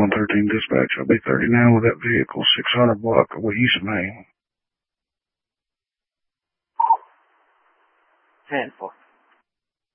113 dispatch. I'll be 39 with that vehicle, 600 block of East Main. 10-4.